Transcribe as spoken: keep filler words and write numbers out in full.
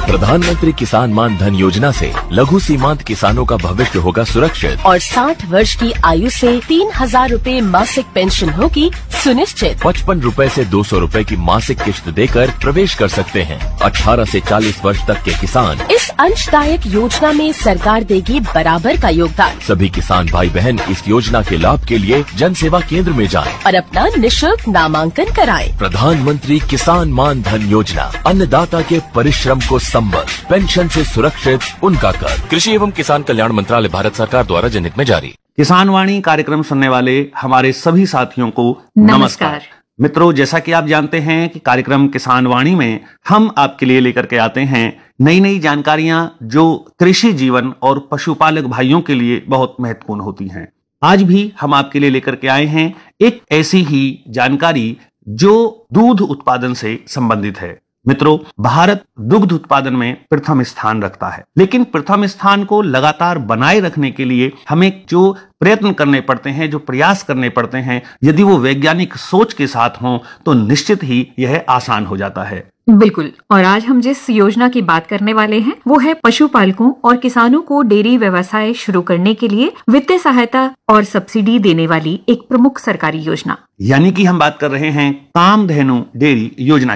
प्रधानमंत्री किसान मान धन योजना से लघु सीमांत किसानों का भविष्य होगा सुरक्षित और साठ वर्ष की आयु से तीन हजार रूपए मासिक पेंशन होगी सुनिश्चित। पचपन रूपए से दो सौ रूपए की मासिक किश्त देकर प्रवेश कर सकते हैं। अठारह से चालीस वर्ष तक के किसान इस अंशदायक योजना में सरकार देगी बराबर का योगदान। सभी किसान भाई बहन इस योजना के लाभ के लिए जन सेवा केंद्र में जाएं और अपना निशुल्क नामांकन कराएं। प्रधानमंत्री किसान मान धन योजना, अन्नदाता के परिश्रम को संबल, पेंशन से सुरक्षित उनका कर। कृषि एवं किसान कल्याण मंत्रालय, भारत सरकार द्वारा जनहित में जारी। किसान वाणी कार्यक्रम सुनने वाले हमारे सभी साथियों को नमस्कार, नमस्कार। मित्रों, जैसा कि आप जानते हैं कि कार्यक्रम किसान वाणी में हम आपके लिए लेकर के आते हैं नई नई जानकारियां जो कृषि जीवन और पशुपालक भाइयों के लिए बहुत महत्वपूर्ण होती हैं। आज भी हम आपके लिए लेकर के आए हैं एक ऐसी ही जानकारी जो दूध उत्पादन से संबंधित है। मित्रों, भारत दुग्ध उत्पादन में प्रथम स्थान रखता है, लेकिन प्रथम स्थान को लगातार बनाए रखने के लिए हमें जो प्रयत्न करने पड़ते हैं, जो प्रयास करने पड़ते हैं, यदि वो वैज्ञानिक सोच के साथ हों तो निश्चित ही यह आसान हो जाता है। बिल्कुल। और आज हम जिस योजना की बात करने वाले हैं वो है पशुपालकों और किसानों को डेयरी व्यवसाय शुरू करने के लिए वित्तीय सहायता और सब्सिडी देने वाली एक प्रमुख सरकारी योजना, यानी कि हम बात कर रहे हैं कामधेनु डेयरी योजना